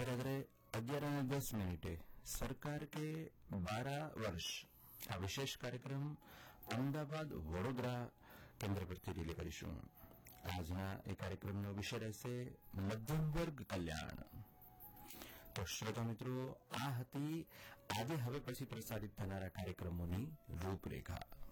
હવે રાત્રે 11:10 सरकार के 12 वर्ष आ विशेष कार्यक्रम अमदावाद वडोदरा केन्द्र परथी रिले करीशुं। आजना ए कार्यक्रमनो विषय रहेशे मध्यम वर्ग कल्याण। तो श्रोता मित्रों, आ हती आजे हवे पछी प्रसारित थनारा कार्यक्रमोनी रूपरेखा।